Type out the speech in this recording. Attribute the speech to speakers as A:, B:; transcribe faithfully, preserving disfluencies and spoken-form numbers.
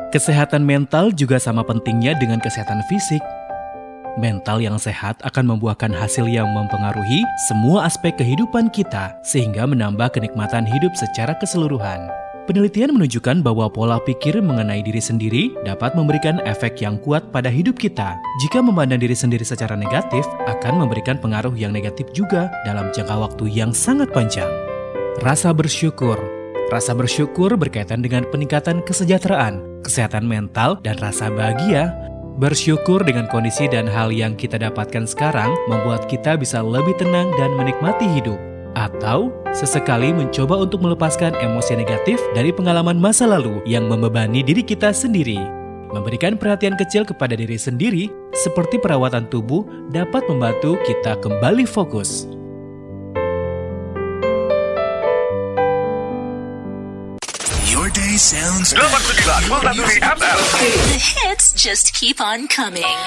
A: Kesehatan mental juga sama pentingnya dengan kesehatan fisik. Mental yang sehat akan membuahkan hasil yang mempengaruhi semua aspek kehidupan kita, sehingga menambah kenikmatan hidup secara keseluruhan. Penelitian menunjukkan bahwa pola pikir mengenai diri sendiri dapat memberikan efek yang kuat pada hidup kita. Jika memandang diri sendiri secara negatif, akan memberikan pengaruh yang negatif juga dalam jangka waktu yang sangat panjang. Rasa bersyukur. Rasa bersyukur berkaitan dengan peningkatan kesejahteraan, kesehatan mental, dan rasa bahagia. Bersyukur dengan kondisi dan hal yang kita dapatkan sekarang membuat kita bisa lebih tenang dan menikmati hidup. Atau sesekali mencoba untuk melepaskan emosi negatif dari pengalaman masa lalu yang membebani diri kita sendiri. Memberikan perhatian kecil kepada diri sendiri, seperti perawatan tubuh, dapat membantu kita kembali fokus.
B: Your day sounds delapan puluh sembilan koma satu F M.
C: The hits just keep on coming.